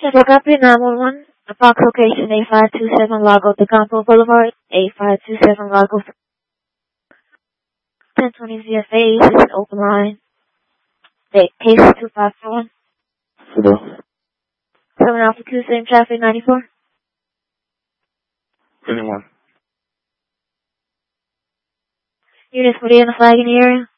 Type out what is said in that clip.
Central Copy 911. Approx location A527 Lago de Campo Boulevard. A527 Lago. 1020 ZFA. This is an open line. Date case 2541. Hello. 7 Alpha Q, same traffic 94. Anyone? Units 40 on the flag in the area.